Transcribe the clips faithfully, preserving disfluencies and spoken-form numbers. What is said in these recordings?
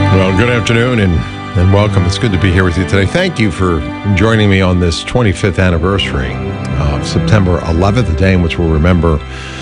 Well, good afternoon and, and welcome. It's good to be here with you today. Thank you for joining me on this twenty-fifth anniversary of September eleventh, a day in which we'll remember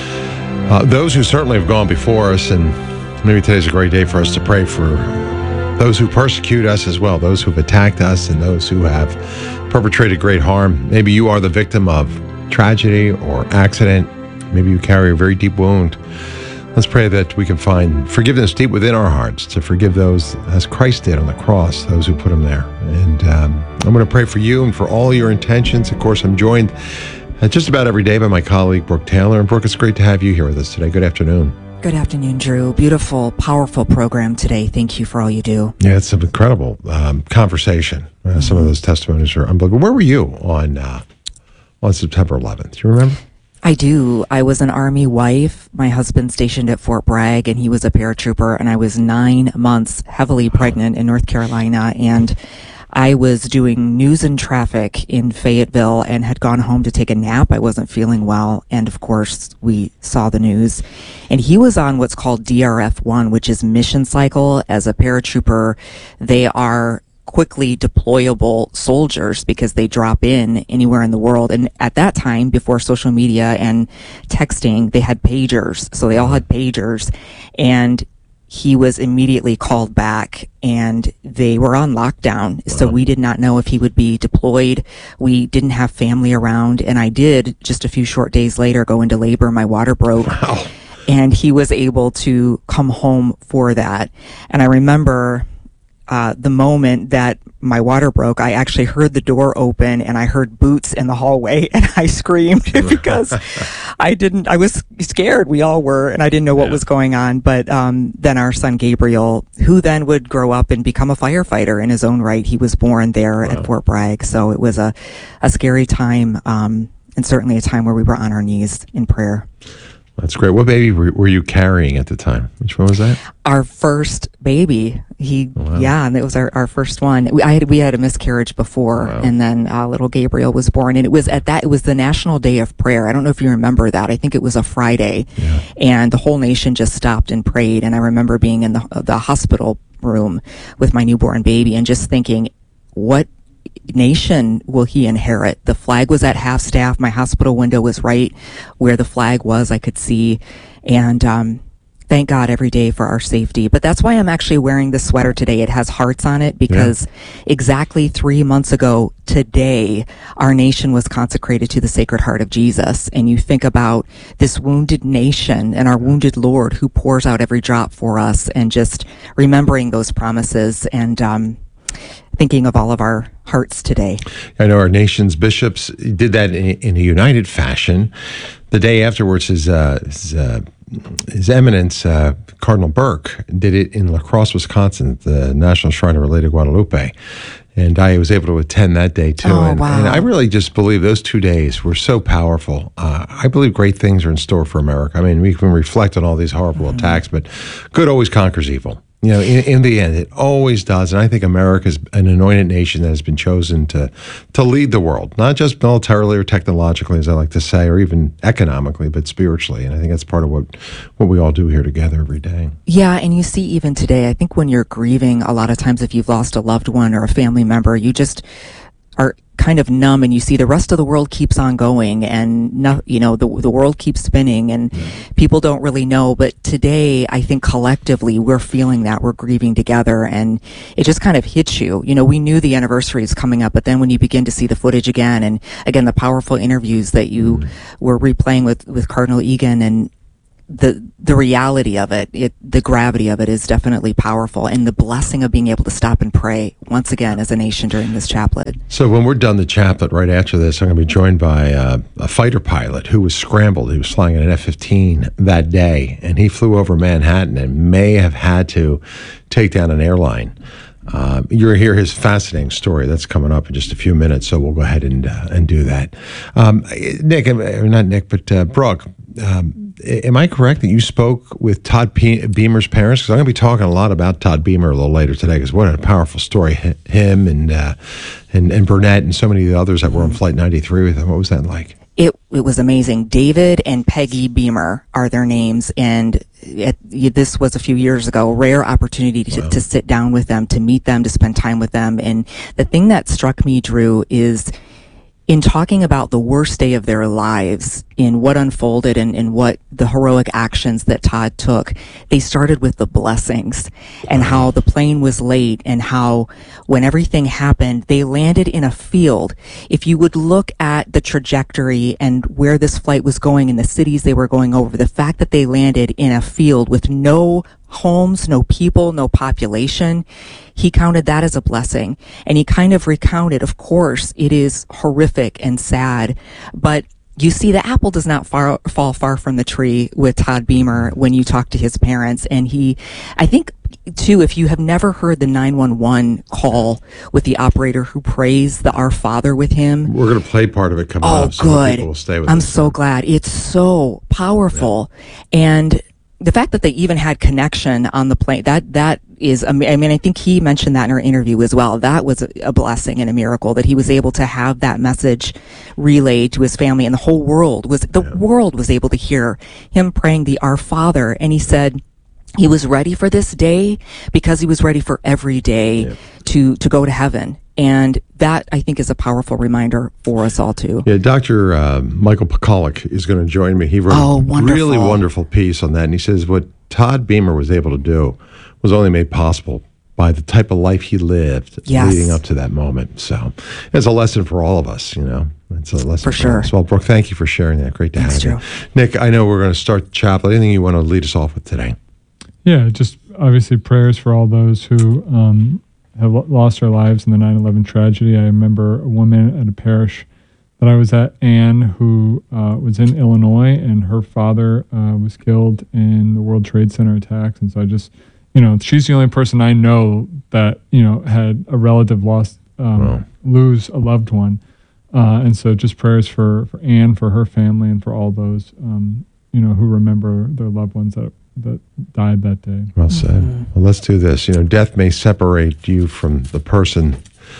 uh, those who certainly have gone before us. And maybe today's a great day for us to pray for those who persecute us as well, those who have attacked us and those who have perpetrated great harm. Maybe you are the victim of tragedy or accident. Maybe you carry a very deep wound. Let's pray that we can find forgiveness deep within our hearts to forgive those as Christ did on the cross, those who put him there. And um, I'm going to pray for you and for all your intentions. Of course, I'm joined uh, just about every day by my colleague, Brooke Taylor. And Brooke, it's great to have you here with us today. Good afternoon. Good afternoon, Drew. Beautiful, powerful program today. Thank you for all you do. Yeah, it's an incredible um, conversation. Uh, mm-hmm. Some of those testimonies are unbelievable. Where were you on, uh, on September eleventh? Do you remember? I do. I was an Army wife. My husband stationed at Fort Bragg, and he was a paratrooper, and I was nine months heavily pregnant in North Carolina, and I was doing news and traffic in Fayetteville and had gone home to take a nap. I wasn't feeling well, and of course, we saw the news. And he was on what's called D R F one, which is mission cycle. As a paratrooper, they are quickly deployable soldiers because they drop in anywhere in the world. And at that time, before social media and texting, they had pagers. So they all had pagers. And he was immediately called back, and they were on lockdown. Wow. So we did not know if he would be deployed. We didn't have family around. And I did, just a few short days later, go into labor. My water broke. Wow. And he was able to come home for that. And I remember Uh, the moment that my water broke, I actually heard the door open and I heard boots in the hallway, and I screamed because I didn't, I was scared. We all were, and I didn't know what yeah. was going on. But um, then our son Gabriel, who then would grow up and become a firefighter in his own right, he was born there wow. at Fort Bragg. So it was a, a scary time, um, and certainly a time where we were on our knees in prayer. That's great. What baby were, were you carrying at the time? Which one was that? Our first baby. He, oh, wow. yeah, and it was our, our first one. We, I had, we had a miscarriage before, wow. and then uh, little Gabriel was born. And it was at that, it was the National Day of Prayer. I don't know if you remember that. I think it was a Friday, yeah. and the whole nation just stopped and prayed. And I remember being in the, the hospital room with my newborn baby and just thinking, what nation will he inherit? The flag was at half staff. My hospital window was right where the flag was. I could see, and um, thank God every day for our safety. But that's why I'm actually wearing this sweater today. It has hearts on it because yeah. exactly three months ago today, our nation was consecrated to the Sacred Heart of Jesus. And you think about this wounded nation and our wounded Lord who pours out every drop for us, and just remembering those promises and um, thinking of all of our hearts today. I know our nation's bishops did that in, in a united fashion. The day afterwards, his, uh, his, uh, his Eminence, uh, Cardinal Burke, did it in La Crosse, Wisconsin, at the National Shrine of Our Lady of Guadalupe. And I was able to attend that day, too. Oh, and, wow. and I really just believe those two days were so powerful. Uh, I believe great things are in store for America. I mean, we can reflect on all these horrible mm-hmm. attacks, but good always conquers evil. You know, in, in the end, it always does. And I think America is an anointed nation that has been chosen to to lead the world, not just militarily or technologically, as I like to say, or even economically, but spiritually. And I think that's part of what, what we all do here together every day. Yeah, and you see even today, I think when you're grieving, a lot of times if you've lost a loved one or a family member, you just are kind of numb, and you see the rest of the world keeps on going, and no, you know, the the world keeps spinning, and mm. people don't really know. But today, I think collectively we're feeling that, we're grieving together, and it just kind of hits you. You know, we knew the anniversary is coming up, but then when you begin to see the footage again, and again the powerful interviews that you mm. were replaying with with Cardinal Egan, and the the reality of it, it, the gravity of it is definitely powerful, and the blessing of being able to stop and pray once again as a nation during this chaplet. So when we're done the chaplet, right after this, I'm going to be joined by uh, a fighter pilot who was scrambled. He was flying an F fifteen that day, and he flew over Manhattan and may have had to take down an airline. Uh, you're hear his fascinating story. That's coming up in just a few minutes, so we'll go ahead and uh, and do that. Um, Nick, not Nick, but uh, Brooke, um, am I correct that you spoke with Todd P- Beamer's parents? Because I'm going to be talking a lot about Todd Beamer a little later today, because what a powerful story. Him and, uh, and, and Burnett and so many of the others that were on Flight ninety-three with him. What was that like? It it was amazing. David and Peggy Beamer are their names, and it, this was a few years ago, rare opportunity to, Wow. to sit down with them, to meet them, to spend time with them. And the thing that struck me, Drew, is in talking about the worst day of their lives, in what unfolded and, and what the heroic actions that Todd took, they started with the blessings and how the plane was late and how when everything happened, they landed in a field. If you would look at the trajectory and where this flight was going and the cities they were going over, the fact that they landed in a field with no homes, no people, no population, he counted that as a blessing. And he kind of recounted, of course, it is horrific and sad, but you see, the apple does not far, fall far from the tree with Todd Beamer when you talk to his parents. And he, I think, too, if you have never heard the nine one one call with the operator who prays the Our Father with him. We're going to play part of it coming oh, up. So good. People will stay with I'm us. so glad. It's so powerful. Yeah. And the fact that they even had connection on the plane, that, that is, I mean, I think he mentioned that in our interview as well. That was a, a blessing and a miracle that he was able to have that message relayed to his family, and the whole world was, the yeah. world was able to hear him praying the Our Father. And he said he was ready for this day because he was ready for every day yeah. to, to go to heaven. And that, I think, is a powerful reminder for us all, too. Yeah, Doctor Uh, Michael Pekalik is going to join me. He wrote oh, a really wonderful piece on that. And he says what Todd Beamer was able to do was only made possible by the type of life he lived yes. leading up to that moment. So it's a lesson for all of us, you know. It's a lesson for, for sure. us. Well, Brooke, thank you for sharing that. Great to Thanks, have Joe. you. Nick, I know we're going to start the chapel. Anything you want to lead us off with today? Yeah, just obviously prayers for all those who um, have lost their lives in the nine eleven tragedy. I remember a woman at a parish that I was at, Anne, who uh, was in Illinois, and her father uh, was killed in the World Trade Center attacks. And so I just, you know, she's the only person I know that, you know, had a relative lost, um, wow. lose a loved one. Uh, and so just prayers for, for Anne, for her family, and for all those, um, you know, who remember their loved ones that that died that day. Well said. Mm-hmm. Well, let's do this. You know, death may separate you from the person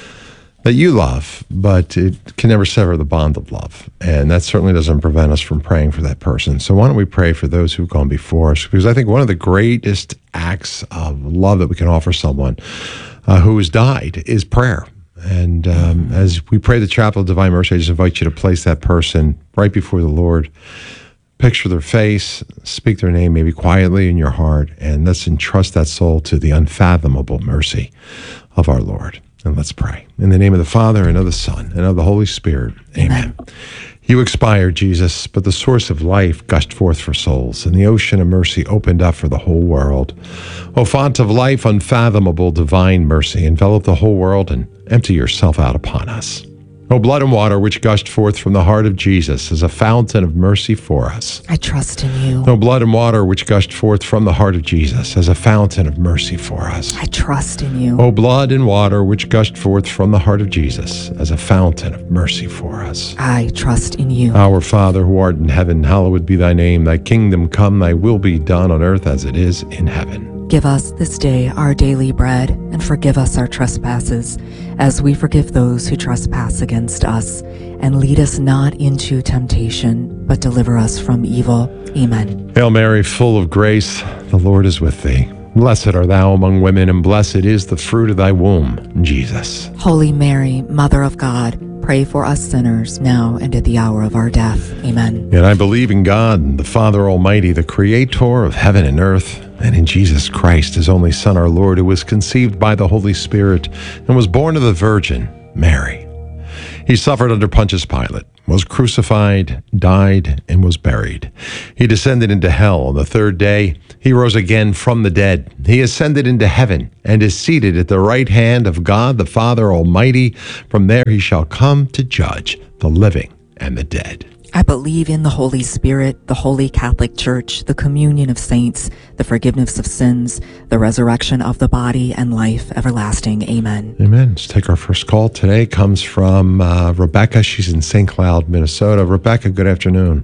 that you love, but it can never sever the bond of love. And that certainly doesn't prevent us from praying for that person. So why don't we pray for those who've gone before us? Because I think one of the greatest acts of love that we can offer someone uh, who has died is prayer. And um, as we pray the Chapel of Divine Mercy, I just invite you to place that person right before the Lord. Picture their face, speak their name maybe quietly in your heart, and let's entrust that soul to the unfathomable mercy of our Lord. And let's pray. In the name of the Father, and of the Son, and of the Holy Spirit. Amen. Amen. You expired, Jesus, but the source of life gushed forth for souls, and the ocean of mercy opened up for the whole world. O font of life, unfathomable divine mercy, envelop the whole world and empty yourself out upon us. O blood and water which gushed forth from the heart of Jesus as a fountain of mercy for us. I trust in you. O blood and water which gushed forth from the heart of Jesus as a fountain of mercy for us. I trust in you. O blood and water which gushed forth from the heart of Jesus as a fountain of mercy for us. I trust in you. Our Father who art in heaven, hallowed be thy name. Thy kingdom come, thy will be done on earth as it is in heaven. Give us this day our daily bread, and forgive us our trespasses, as we forgive those who trespass against us. And lead us not into temptation, but deliver us from evil. Amen. Hail Mary, full of grace, the Lord is with thee. Blessed art thou among women, and blessed is the fruit of thy womb, Jesus. Holy Mary, Mother of God, pray for us sinners, now and at the hour of our death. Amen. And I believe in God, the Father Almighty, the Creator of heaven and earth, and in Jesus Christ, his only Son, our Lord, who was conceived by the Holy Spirit and was born of the Virgin Mary. He suffered under Pontius Pilate, was crucified, died, and was buried. He descended into hell. On the third day, he rose again from the dead. He ascended into heaven and is seated at the right hand of God, the Father Almighty. From there he shall come to judge the living and the dead. I believe in the Holy Spirit, the Holy Catholic Church, the communion of saints, the forgiveness of sins, the resurrection of the body, and life everlasting. Amen. Amen. Let's take our first call today. Comes from uh, Rebecca. She's in Saint Cloud, Minnesota. Rebecca, good afternoon.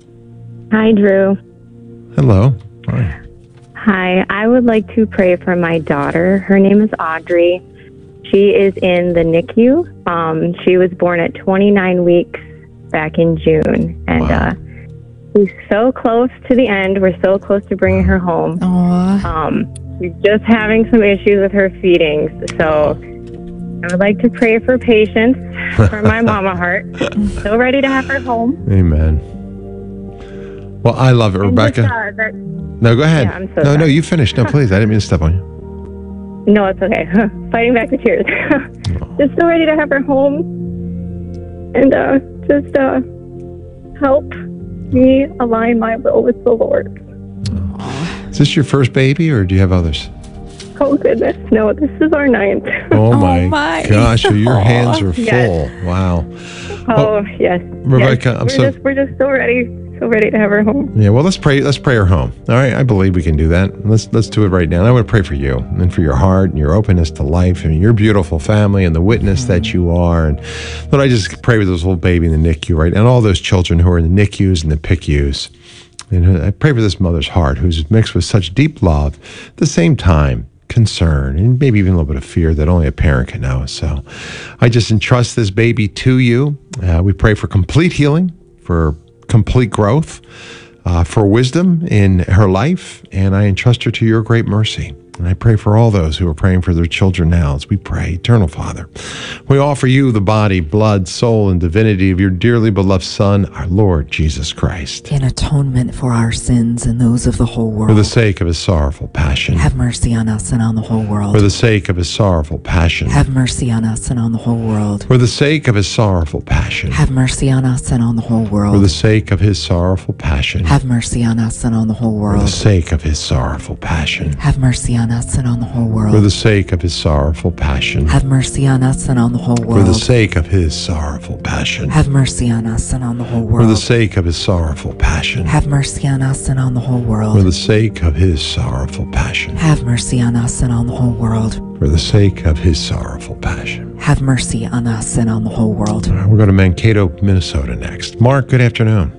Hi, Drew. Hello. Hi. Hi. I would like to pray for my daughter. Her name is Audrey. She is in the N I C U. Um, she was born at twenty-nine weeks back in June, and Wow. uh, She's so close to the end. We're so close to bringing her home. Aw. Um, she's just having some issues with her feedings. So I would like to pray for patience for my mama heart. So ready to have her home. Amen. Well, I love it, And Rebecca. just, uh, that- No, go ahead. Yeah, I'm so no, no, sorry. you finish. No, please. I didn't mean to step on you. no, it's okay. Fighting back the tears. Just so ready to have her home. And uh, just uh, help me align my will with the Lord. Is this your first baby, or do you have others? Oh, goodness. No, this is our ninth. Oh, my, my. gosh. So your Aw. hands are full. Yes. Wow. Oh, yes. Rebecca, yes. I'm we're so- Just, we're just so ready. So ready to have her home. Yeah, well, let's pray. Let's pray her home. All right, I believe we can do that. Let's let's do it right now. I want to pray for you and for your heart and your openness to life and your beautiful family and the witness that you are. And Lord, I just pray with this little baby in the N I C U, right, and all those children who are in the N I C Us and the P I C Us. And I pray for this mother's heart, who's mixed with such deep love, at the same time concern and maybe even a little bit of fear that only a parent can know. So, I just entrust this baby to you. Uh, we pray for complete healing, for complete growth, uh, for wisdom in her life, and I entrust her to your great mercy. And I pray for all those who are praying for their children now as we pray. Eternal Father, we offer you the body, blood, soul, and divinity of your dearly beloved Son, our Lord Jesus Christ. In atonement for our sins and those of the whole world. For the sake of his sorrowful passion. Have mercy on us and on the whole world. For the sake of his sorrowful passion. Have mercy on us and on the whole world. For the sake of his sorrowful passion. Have mercy on us and on the whole world. For the sake of his sorrowful passion. Have mercy on us and on the whole For the world. sake of his sorrowful passion. Have mercy on us and on the whole world. For the sake of his sorrowful passion. Have mercy on us and on the whole For world. the sake of his sorrowful passion. Have mercy on us and on the whole For world. the sake of his sorrowful passion. Have mercy on us and on the whole For world. the sake of his sorrowful passion. Have mercy on us and on the whole world. For the sake of his sorrowful passion. Have mercy on us and on the whole world. All right, we're going to Mankato, Minnesota next. Mark, good afternoon.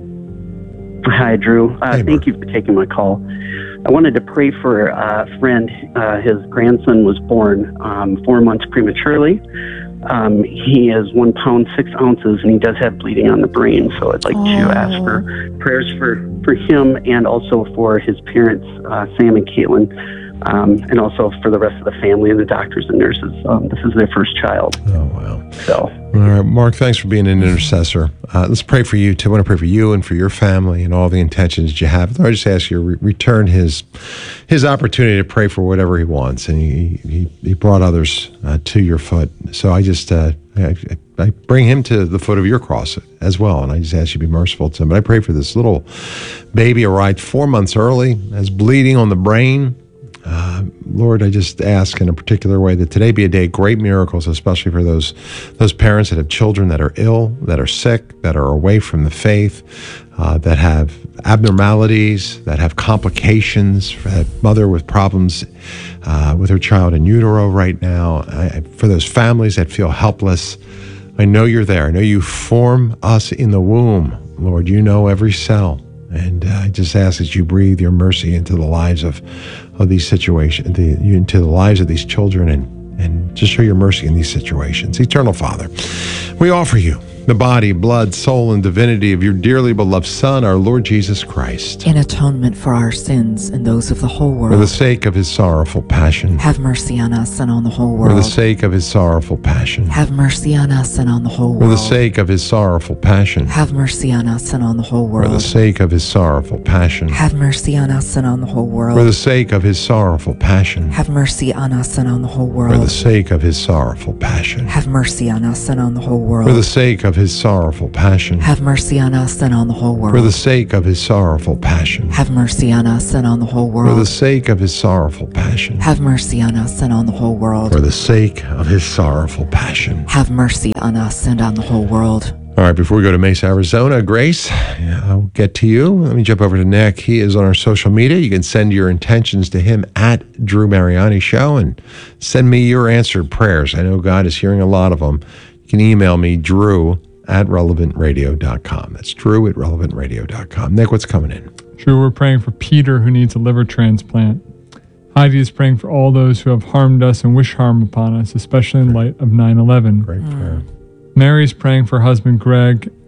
Hi, Drew. Uh, Hey, Mark. thank you for taking my call. I wanted to pray for a friend. Uh, his grandson was born um, four months prematurely. Um, he is one pound, six ounces, and he does have bleeding on the brain. So I'd like Oh. to ask for prayers for, for him and also for his parents, uh, Sam and Caitlin, um, and also for the rest of the family and the doctors and nurses. Um, this is their first child. Oh, wow. So All right, Mark, thanks for being an intercessor. Uh, let's pray for you, too. I want to pray for you and for your family and all the intentions that you have. Lord, I just ask you to re- return his his opportunity to pray for whatever he wants. And he, he, he brought others uh, to your foot. So I just uh, I, I bring him to the foot of your cross as well. And I just ask you to be merciful to him. But I pray for this little baby arrived four months early, has bleeding on the brain. Uh, Lord, I just ask in a particular way that today be a day of great miracles, especially for those those parents that have children that are ill, that are sick, that are away from the faith, uh, that have abnormalities, that have complications, for that mother with problems uh, with her child in utero right now, I, for those families that feel helpless. I know you're there. I know you form us in the womb, Lord. You know every cell. And uh, I just ask that you breathe your mercy into the lives of, of these situations, the, into the lives of these children, and, and just show your mercy in these situations. Eternal Father, we offer you the body, blood, soul, and divinity of your dearly beloved Son, our Lord Jesus Christ. In atonement for our sins and those of the whole For the world. sake of his sorrowful passion. Have mercy on us and on the whole For the world. sake of his sorrowful passion. Have mercy on us and on the whole For the world. sake of his sorrowful passion. Have mercy on us and on the whole For the world. sake of his sorrowful passion. Have mercy on us and on the whole For the world. sake of his sorrowful passion. Have mercy on us and on the whole For the world. sake of his sorrowful passion. Have mercy on us and on the whole For the world. sake of his sorrowful passion. Have mercy on us and on the whole For the world. sake of his sorrowful passion. Have mercy on us and on the whole For the world. sake of his sorrowful passion. Have mercy on us and on the whole world. For the sake of his sorrowful passion. Have mercy on us and on the whole world. All right, before we go to Mesa, Arizona, Grace, I'll get to you. Let me jump over to Nick. He is on our social media. You can send your intentions to him at Drew Mariani Show and send me your answered prayers. I know God is hearing a lot of them. You can email me, Drew at relevant radio dot com. That's Drew at relevant radio dot com. Nick, what's coming in? Drew, we're praying for Peter, who needs a liver transplant. Heidi is praying for all those who have harmed us and wish harm upon us, especially in light of nine eleven. Great prayer. Mary's praying for husband Greg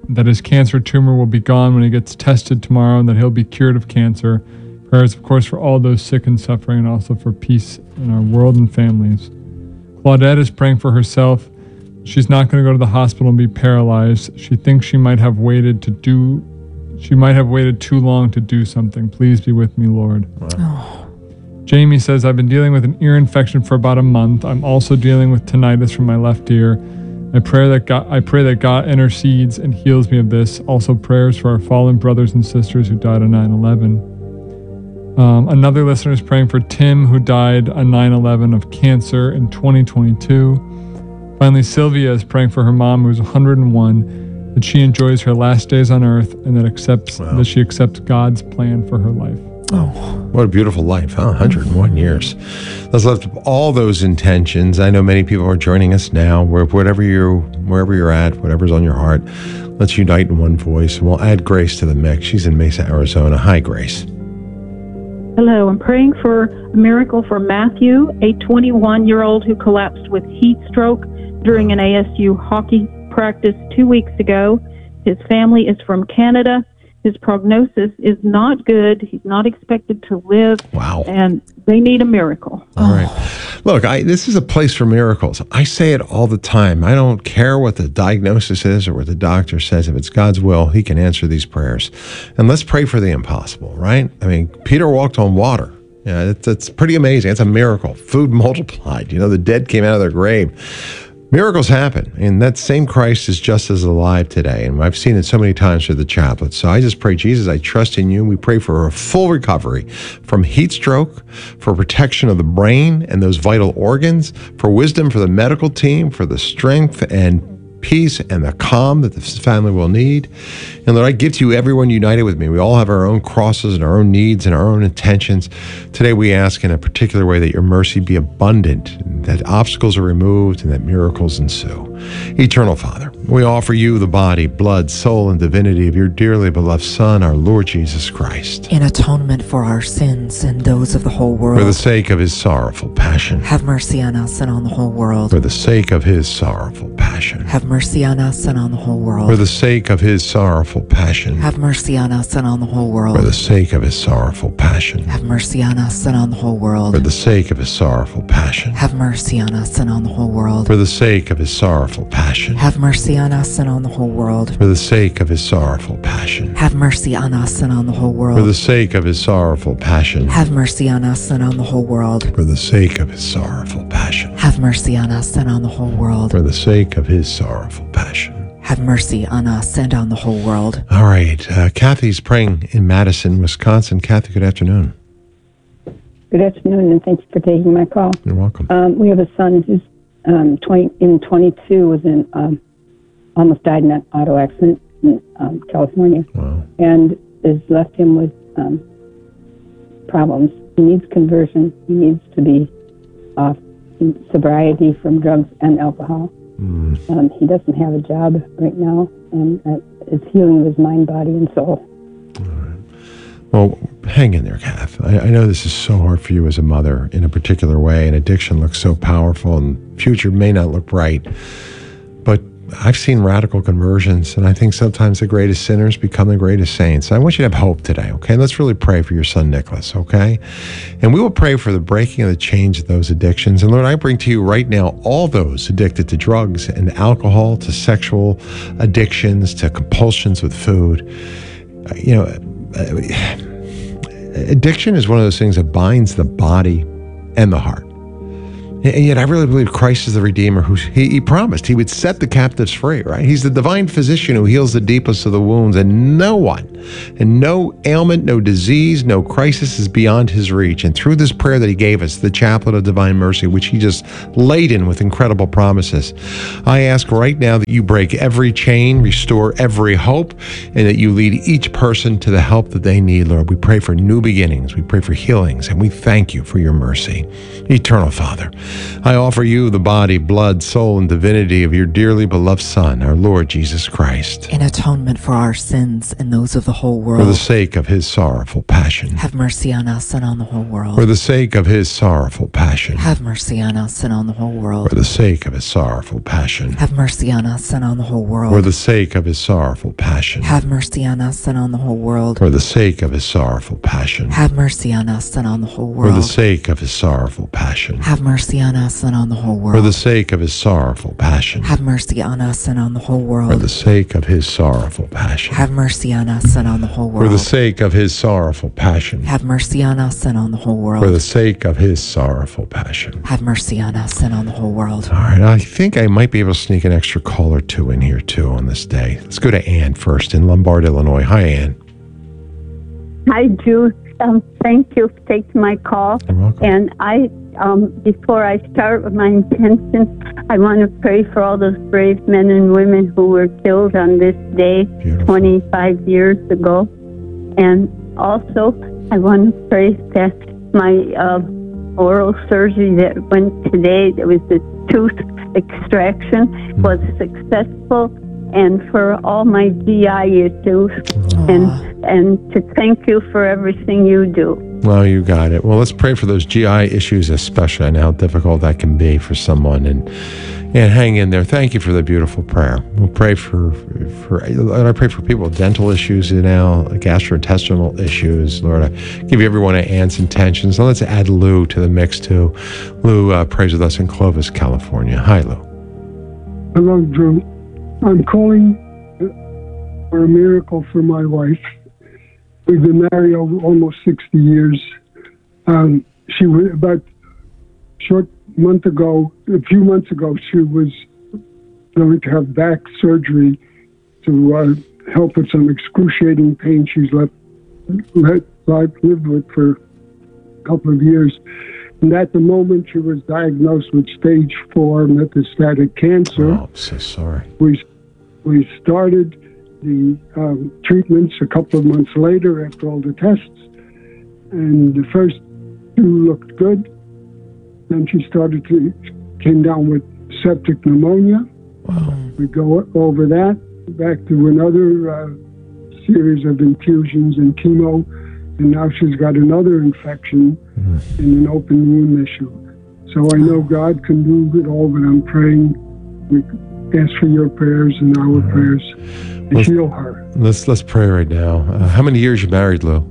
that his cancer tumor will be gone when he gets tested tomorrow and that he'll be cured of cancer. Prayers, of course, for all those sick and suffering and also for peace in our world and families. Claudette is praying for herself. She's not going to go to the hospital and be paralyzed. She thinks she might have waited to do, she might have waited too long to do something. Please be with me, Lord. Wow. Oh. Jamie says, I've been dealing with an ear infection for about a month. I'm also dealing with tinnitus from my left ear. I pray that God, I pray that God intercedes and heals me of this. Also prayers for our fallen brothers and sisters who died on nine eleven. Um, another listener is praying for Tim, who died on nine eleven of cancer in twenty twenty-two. Finally, Sylvia is praying for her mom, who's one hundred one, that she enjoys her last days on earth and that accepts Wow. that she accepts God's plan for her life. Oh, what a beautiful life, huh? one hundred one years. Let's lift up all those intentions. I know many people are joining us now. Where whatever you, wherever you're at, whatever's on your heart, let's unite in one voice. And we'll add Grace to the mix. She's in Mesa, Arizona. Hi, Grace. Hello, I'm praying for a miracle for Matthew, a twenty-one-year-old who collapsed with heat stroke during an A S U hockey practice two weeks ago. His family is from Canada. His prognosis is not good. He's not expected to live. Wow. And they need a miracle. All right. Look, I, this is a place for miracles. I say it all the time. I don't care what the diagnosis is or what the doctor says. If it's God's will, he can answer these prayers. And let's pray for the impossible, right? I mean, Peter walked on water. Yeah, it's, it's pretty amazing. It's a miracle. Food multiplied. You know, the dead came out of their grave. Miracles happen, and that same Christ is just as alive today, and I've seen it so many times through the chaplet. So I just pray, Jesus, I trust in you. We pray for a full recovery from heat stroke, for protection of the brain and those vital organs, for wisdom for the medical team, for the strength and peace and the calm that this family will need. And Lord, I give to you everyone united with me. We all have our own crosses and our own needs and our own intentions. Today we ask in a particular way that your mercy be abundant, that obstacles are removed and that miracles ensue. Eternal Father, we offer you the body, blood, soul, and divinity of your dearly beloved Son, our Lord Jesus Christ. In atonement for our sins and those of the whole world. For the sake of his sorrowful passion. Have mercy on us and on the whole world. For the sake of his sorrowful passion. Have mercy on us and on the whole world. For the sake of his sorrowful passion. Have mercy on us and on the whole world. For the sake of his sorrowful passion. Have mercy on us and on the whole world. For the sake of his sorrowful passion. Have mercy on us and on the whole world. For the sake of his sorrowful passion. Have mercy on us and on the whole world. For the sake of his sorrowful passion. Have mercy on us and on the whole world. For the sake of his sorrowful passion. Have mercy on us and on the whole world. For the sake of his sorrowful passion. Have mercy on us and on the whole world. For the sake of his sorrowful passion. Have mercy on us and on the whole world. All right. Uh, Kathy's praying in Madison, Wisconsin. Kathy, good afternoon. Good afternoon, and thanks for taking my call. You're welcome. Um, we have a son who's um, twenty in twenty-two was in um, almost died in an auto accident in um, California, Wow. and has left him with um, problems. He needs conversion. He needs to be off sobriety from drugs and alcohol. Mm. Um, he doesn't have a job right now, and uh, it's healing his mind, body, and soul. Well, hang in there, Kath. I, I know this is so hard for you as a mother in a particular way, and addiction looks so powerful, and future may not look bright. But I've seen radical conversions, and I think sometimes the greatest sinners become the greatest saints. I want you to have hope today, okay? Let's really pray for your son, Nicholas, okay? And we will pray for the breaking and the change of those addictions. And Lord, I bring to you right now all those addicted to drugs and alcohol, to sexual addictions, to compulsions with food. Uh, you know, uh, addiction is one of those things that binds the body and the heart. And yet I really believe Christ is the Redeemer who he, he promised he would set the captives free, right? He's the divine physician who heals the deepest of the wounds, and no one, and no ailment, no disease, no crisis is beyond his reach. And through this prayer that he gave us, the Chaplet of Divine Mercy, which he just laden with incredible promises, I ask right now that you break every chain, restore every hope, and that you lead each person to the help that they need, Lord. We pray for new beginnings. We pray for healings, and we thank you for your mercy. Eternal Father, I offer you the body, blood, soul, and divinity of your dearly beloved Son, our Lord Jesus Christ, in atonement for our sins and those of the whole for the world. sake of his sorrowful passion. Have mercy on us and on the whole world. For the sake of his sorrowful passion. Have mercy on us and on the whole world. For the sake of his sorrowful passion. Have mercy on us and on the whole world. For the sake of his sorrowful passion. Have mercy on us and on the whole world. For the sake of his sorrowful passion. Have mercy on us and on the whole For the world. sake of his sorrowful passion. Have mercy on us and on the whole For the world. sake of his sorrowful passion. Have mercy on us and on the whole For world. the sake of his sorrowful passion. Have mercy on us and on the whole For the world. sake of his sorrowful passion. Have mercy on us and on the whole For the world. sake of his sorrowful passion. Have mercy on us and on the whole world. All right, I think I might be able to sneak an extra call or two in here too on this day. Let's go to Ann first in Lombard, Illinois. Hi, Ann. Hi, Jude. Um, thank you for taking my call. You're welcome. And I, um, before I start with my intentions, I want to pray for all those brave men and women who were killed on this day Beautiful. twenty-five years ago. And also, I want to pray that my uh, oral surgery that went today, that was the tooth extraction, was successful. And for all my G I issues, and and to thank you for everything you do. Well, you got it. Well, let's pray for those G I issues, especially, and how difficult that can be for someone. And and hang in there. Thank you for the beautiful prayer. We'll pray for for. Lord, I pray for people with dental issues now, gastrointestinal issues. Lord, I give you every one of Ann's intentions. Now let's add Lou to the mix too. Lou uh, prays with us in Clovis, California. Hi, Lou. Hello, Drew. I'm calling for a miracle for my wife. We've been married over almost sixty years. Um, she was about a short month ago, a few months ago, she was going to have back surgery to uh, help with some excruciating pain she's left, let, lived with for a couple of years. And at the moment, she was diagnosed with stage four metastatic cancer. Oh, I'm so sorry. We we started the um, treatments a couple of months later after all the tests, and the first two looked good. Then she started to came down with septic pneumonia. Wow. We go over that, back to another uh, series of infusions and chemo, and now she's got another infection Mm. in an open wound issue. So I know God can do it all, but I'm praying. We ask for your prayers and our Mm. prayers to Let's- heal her. Let's let's pray right now. Uh, how many years you married, Lou?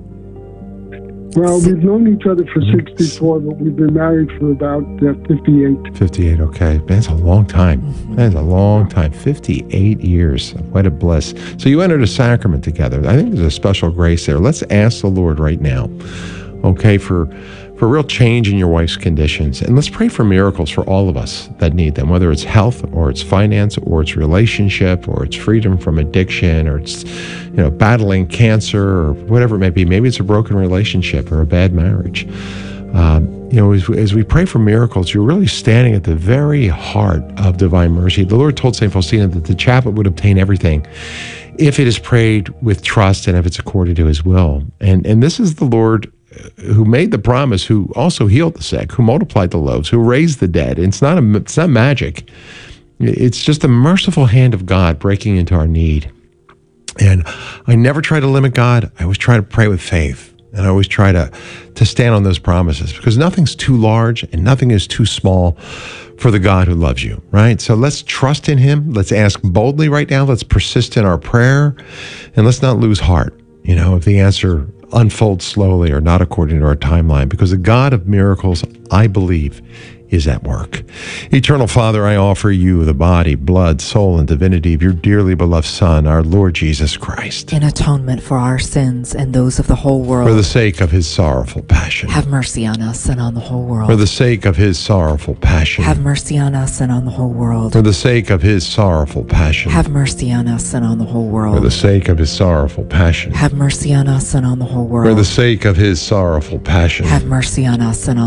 Well, we've known each other for sixty-four, but we've been married for about uh, fifty-eight. fifty-eight, okay. That's a long time. That's a long time. fifty-eight years. What a bliss. So you entered a sacrament together. I think there's a special grace there. Let's ask the Lord right now, okay, for for real change in your wife's conditions. And let's pray for miracles for all of us that need them, whether it's health or it's finance or it's relationship or it's freedom from addiction or it's, you know, battling cancer or whatever it may be. Maybe it's a broken relationship or a bad marriage. Um, you know, as, as we pray for miracles, you're really standing at the very heart of divine mercy. The Lord told Saint Faustina that the chaplet would obtain everything if it is prayed with trust and if it's according to his will. And and this is the Lord who made the promise, who also healed the sick, who multiplied the loaves, who raised the dead. It's not a, it's not magic. It's just the merciful hand of God breaking into our need. And I never try to limit God. I always try to pray with faith. And I always try to, to stand on those promises, because nothing's too large and nothing is too small for the God who loves you, right? So let's trust in him. Let's ask boldly right now. Let's persist in our prayer, and let's not lose heart, you know, if the answer unfolds slowly or not according to our timeline, because the God of miracles, I believe, is at work. Eternal Father, I offer you the body, blood, soul, and divinity of your dearly beloved Son, our Lord Jesus Christ, In atonement for our sins and those of the whole for world. the sake of his sorrowful passion. Have mercy on us and on the whole world. For the sake of his sorrowful passion. Have mercy on us and on the whole world. For the sake of his sorrowful passion. Have mercy on us and on the whole For the world. sake of his sorrowful passion. Have mercy on us and on the whole For the world. sake of his sorrowful passion. Have mercy on us and on the whole For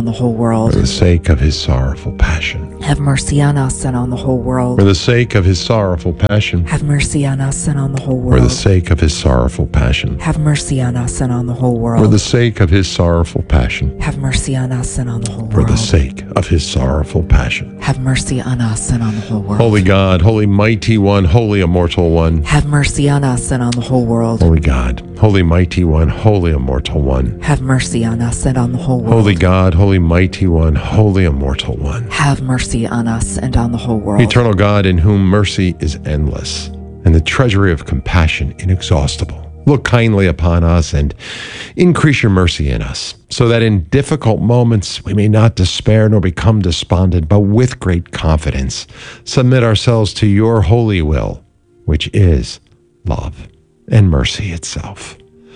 world. For the sake of his sorrowful passion. Have mercy on us and on the whole world. For the sake of his sorrowful passion. Have mercy on us and on the whole world. For the sake of his sorrowful passion. Have mercy on us and on the whole world. For the sake of his sorrowful passion. Have mercy on us and on the whole For world. the sake of his sorrowful passion. Have mercy on us and on the whole world. Holy God, holy mighty one, holy immortal one. Have mercy on us and on the whole world. Holy God, holy mighty one, holy immortal one. Have mercy on us and on the whole world. Holy God, holy mighty one, holy immortal one. Have mercy on us and on the whole world. Eternal God, in whom mercy is endless, and the treasury of compassion inexhaustible. Look kindly upon us and increase your mercy in us, so that in difficult moments we may not despair nor become despondent, but with great confidence submit ourselves to your holy will, which is love and mercy itself.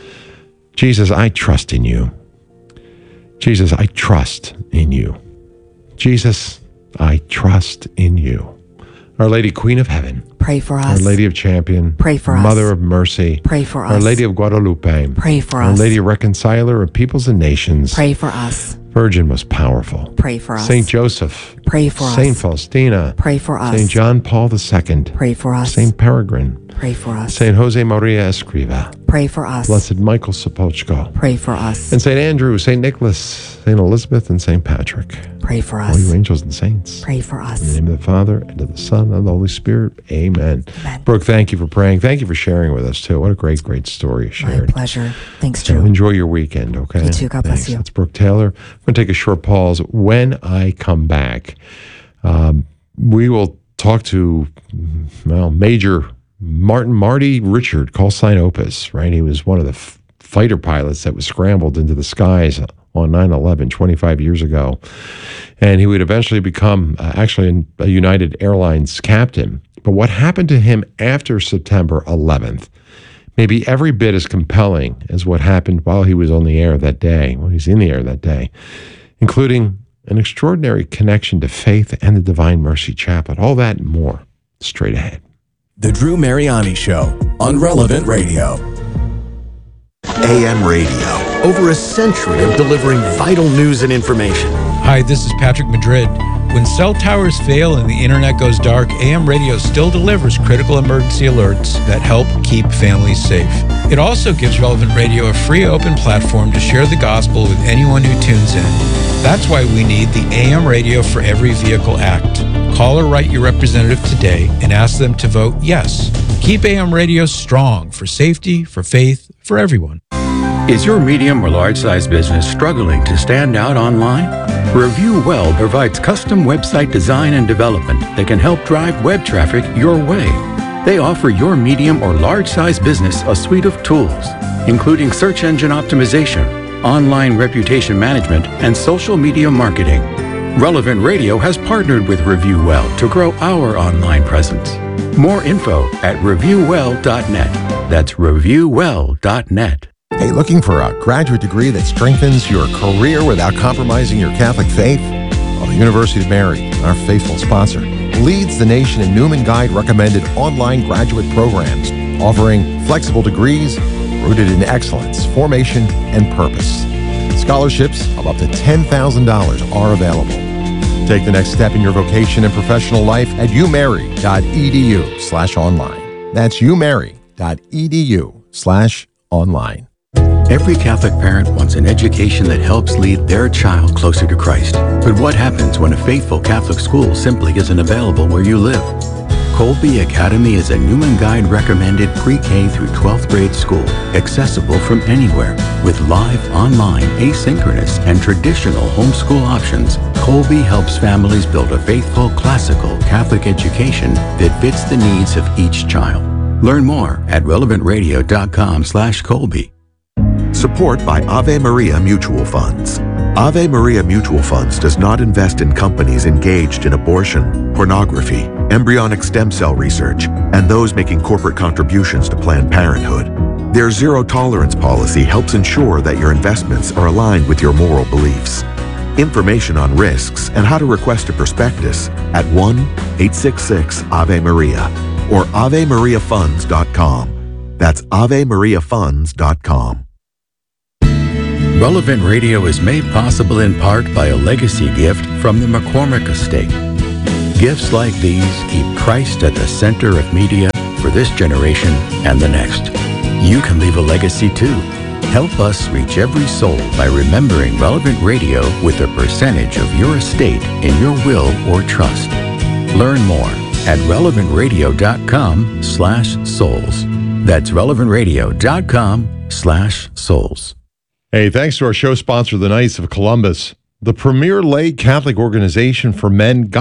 Jesus, I trust in you. Jesus, I trust in you. Jesus, I trust in you. Our Lady, Queen of Heaven. Pray for us. Our Lady of Champion. Pray for us. Mother of Mercy. Pray for us. Our Lady of Guadalupe. Pray for Our us. Lady Reconciler of Peoples and Nations. Pray for us. Virgin most powerful. Pray for us. Saint Joseph. Pray for us. Saint Faustina. Pray for us. Saint John Paul the Second. Pray for us. Saint Peregrine. Pray for us. Saint Jose Maria Escriva. Pray for us. Blessed Michael Sapochko. Pray for us. And Saint Andrew, Saint Nicholas, Saint Elizabeth, and Saint Patrick. Pray for All us. you angels and saints. Pray for In the us. name of the Father, and of the Son, and of the Holy Spirit. Amen. Amen. Brooke, thank you for praying. Thank you for sharing with us, too. What a great, great story you My shared. pleasure. Thanks, So Drew. enjoy your weekend, okay? You too. God bless Thanks. you. That's Brooke Taylor. I'm going to take a short pause. When I come back, um, we will talk to, well, Major Martin Marty Richard, call sign Opus, right? He was one of the f- fighter pilots that was scrambled into the skies on nine eleven twenty-five years ago. And he would eventually become uh, actually a United Airlines captain. But what happened to him after September eleventh may be every bit as compelling as what happened while he was on the air that day, well, he's in the air that day, including an extraordinary connection to faith and the Divine Mercy Chaplet. All that and more straight ahead. The Drew Mariani Show on Relevant Radio. A M Radio, over a century of delivering vital news and information. Hi, this is Patrick Madrid. When cell towers fail and the internet goes dark, A M Radio still delivers critical emergency alerts that help keep families safe. It also gives Relevant Radio a free open platform to share the gospel with anyone who tunes in. That's why we need the A M Radio for Every Vehicle Act. Call or write your representative today and ask them to vote yes. Keep A M Radio strong for safety, for faith, for everyone. Is your medium or large-size business struggling to stand out online? Review Well provides custom website design and development that can help drive web traffic your way. They offer your medium or large-size business a suite of tools, including search engine optimization, online reputation management, and social media marketing. Relevant Radio has partnered with Review Well to grow our online presence. More info at review well dot net. That's review well dot net. Hey, looking for a graduate degree that strengthens your career without compromising your Catholic faith? Well, the University of Mary, our faithful sponsor, leads the nation in Newman Guide recommended online graduate programs, offering flexible degrees rooted in excellence, formation, and purpose. Scholarships of up to ten thousand dollars are available. Take the next step in your vocation and professional life at umary.edu slash online. That's umary.edu slash online. Every Catholic parent wants an education that helps lead their child closer to Christ. But what happens when a faithful Catholic school simply isn't available where you live? Colby Academy is a Newman Guide recommended pre-K through twelfth grade school, accessible from anywhere. With live, online, asynchronous, and traditional homeschool options, Colby helps families build a faithful, classical Catholic education that fits the needs of each child. Learn more at relevant radio dot com slash Colby. Support by Ave Maria Mutual Funds. Ave Maria Mutual Funds does not invest in companies engaged in abortion, pornography, embryonic stem cell research, and those making corporate contributions to Planned Parenthood. Their zero tolerance policy helps ensure that your investments are aligned with your moral beliefs. Information on risks and how to request a prospectus at one eight six six Ave Maria or ave maria funds dot com. That's ave maria funds dot com. Relevant Radio is made possible in part by a legacy gift from the McCormick Estate. Gifts like these keep Christ at the center of media for this generation and the next. You can leave a legacy too. Help us reach every soul by remembering Relevant Radio with a percentage of your estate in your will or trust. Learn more at relevant radio dot com slash souls. That's relevant radio dot com slash souls. Hey, thanks to our show sponsor, the Knights of Columbus, the premier lay Catholic organization for men.